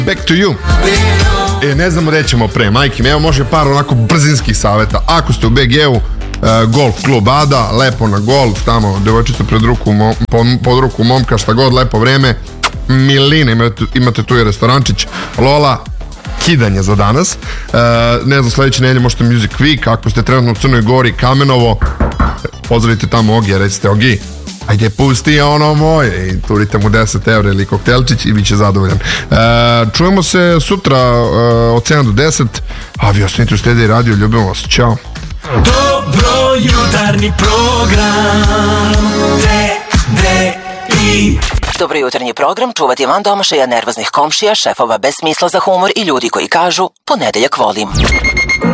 Back to you. Ne znamo gde ćemo pre, majke mi. Evo može par onako brzinskih saveta. Ako ste u BG-u, golf klub Ada, lepo na golf, tamo devojčica pod ruku momka, šta god, lepo vreme, miline, imate tu i restorančić, Lola, kidanje za danas. Ne znam, sledeće nedelje možete Music Week, ako ste trenutno u Crnoj Gori, Kamenovo, pozdravite tamo Ogija, recite Ogi, ajde pusti ono moje i turite mu 10 evra ili koktelčić i bit će zadovoljan. Čujemo se sutra od 7 do 10, a vi ostanite u Stedi radio, ljubimo vas, čao. Dobro jutarnji program TDI. Dobro jutarnji program čuvati van domašaja, nervoznih komšija, šefova bez smisla za humor i ljudi koji kažu ponedeljak volim.